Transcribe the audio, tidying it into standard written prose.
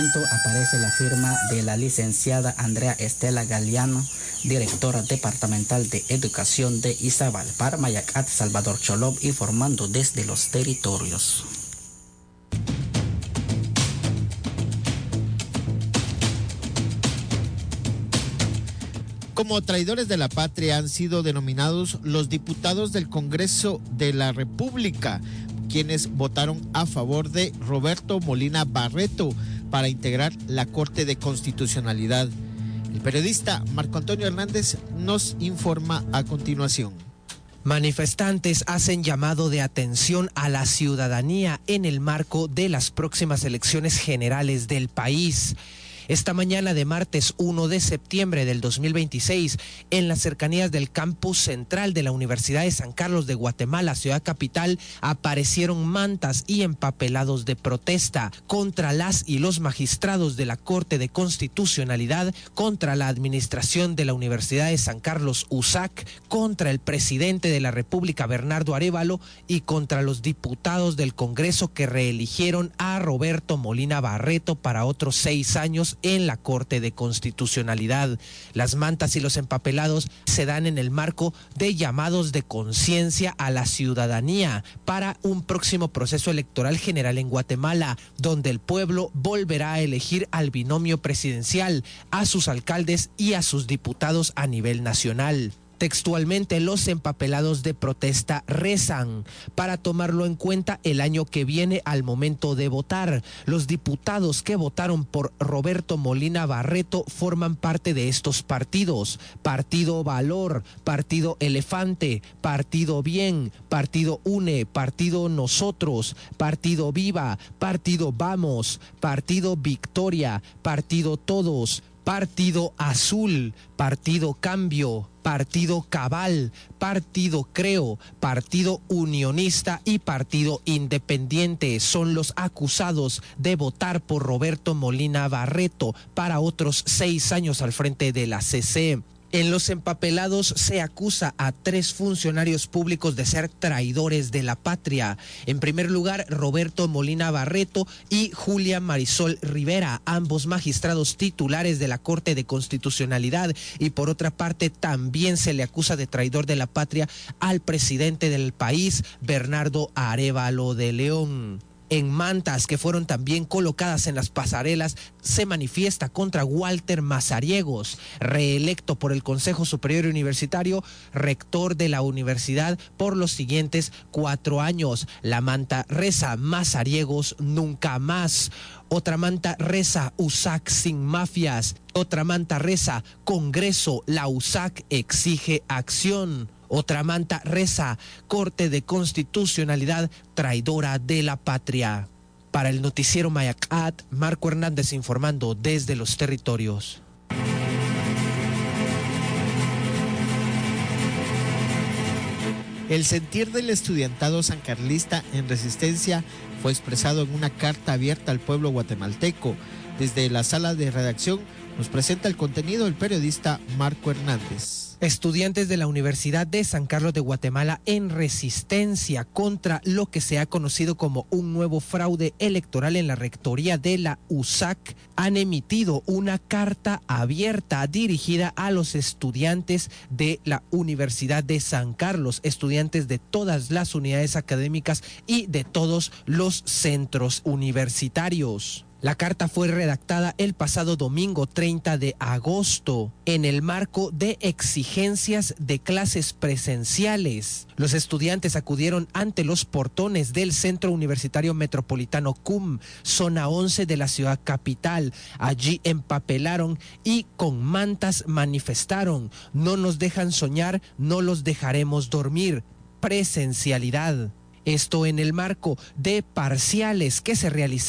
documento aparece la firma de la licenciada Andrea Estela Galeano, directora departamental de Educación de Izabal. Para Mayacat, Salvador Cholob, informando desde los territorios. Como traidores de la patria han sido denominados los diputados del Congreso de la República, quienes votaron a favor de Roberto Molina Barreto para integrar la Corte de Constitucionalidad. El periodista Marco Antonio Hernández nos informa a continuación. Manifestantes hacen llamado de atención a la ciudadanía en el marco de las próximas elecciones generales del país. Esta mañana de martes 1 de septiembre del 2026, en las cercanías del campus central de la Universidad de San Carlos de Guatemala, ciudad capital, aparecieron mantas y empapelados de protesta contra las y los magistrados de la Corte de Constitucionalidad, contra la administración de la Universidad de San Carlos USAC, contra el presidente de la República, Bernardo Arévalo, y contra los diputados del Congreso que reeligieron a Roberto Molina Barreto para otros 6 años en la Corte de Constitucionalidad. Las mantas y los empapelados se dan en el marco de llamados de conciencia a la ciudadanía para un próximo proceso electoral general en Guatemala, donde el pueblo volverá a elegir al binomio presidencial, a sus alcaldes y a sus diputados a nivel nacional. Textualmente, los empapelados de protesta rezan para tomarlo en cuenta el año que viene al momento de votar. Los diputados que votaron por Roberto Molina Barreto forman parte de estos partidos: Partido Valor, Partido Elefante, Partido Bien, Partido UNE, Partido Nosotros, Partido Viva, Partido Vamos, Partido Victoria, Partido Todos, Partido Azul, Partido Cambio, Partido Cabal, Partido Creo, Partido Unionista y Partido Independiente son los acusados de votar por Roberto Molina Barreto para otros 6 años al frente de la CC. En los empapelados se acusa a 3 funcionarios públicos de ser traidores de la patria. En primer lugar, Roberto Molina Barreto y Julia Marisol Rivera, ambos magistrados titulares de la Corte de Constitucionalidad. Y por otra parte, también se le acusa de traidor de la patria al presidente del país, Bernardo Arévalo de León. En mantas que fueron también colocadas en las pasarelas se manifiesta contra Walter Mazariegos, reelecto por el Consejo Superior Universitario, rector de la universidad por los siguientes 4 años. La manta reza: Mazariegos nunca más. Otra manta reza: USAC sin mafias. Otra manta reza: Congreso, la USAC exige acción. Otra manta reza: Corte de Constitucionalidad traidora de la patria. Para el noticiero Mayacat, Marco Hernández informando desde los territorios. El sentir del estudiantado sancarlista en resistencia fue expresado en una carta abierta al pueblo guatemalteco. Desde la sala de redacción nos presenta el contenido el periodista Marco Hernández. Estudiantes de la Universidad de San Carlos de Guatemala en resistencia contra lo que se ha conocido como un nuevo fraude electoral en la rectoría de la USAC han emitido una carta abierta dirigida a los estudiantes de la Universidad de San Carlos, estudiantes de todas las unidades académicas y de todos los centros universitarios. La carta fue redactada el pasado domingo 30 de agosto en el marco de exigencias de clases presenciales. Los estudiantes acudieron ante los portones del Centro Universitario Metropolitano CUM, zona 11 de la ciudad capital. Allí empapelaron y con mantas manifestaron: no nos dejan soñar, no los dejaremos dormir. Presencialidad. Esto en el marco de parciales que se realizaron